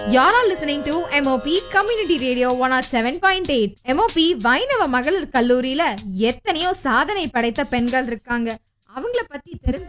You're all listening to MOP Community Radio 107.8. MOP வைணவ மகளிர் கல்லூரியில எத்தனையோ சாதனை படைத்த பெண்கள் இருக்காங்க. அவங்கள பத்தி தெரிஞ்சு